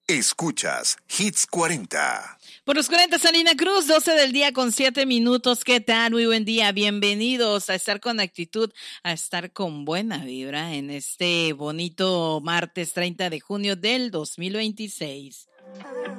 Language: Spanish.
Escuchas Hits 40. Por los 40, Salina Cruz, 12 del día con 7 minutos. ¿Qué tal? Muy buen día. Bienvenidos a estar con actitud, a estar con buena vibra en este bonito martes 30 de junio del 2026.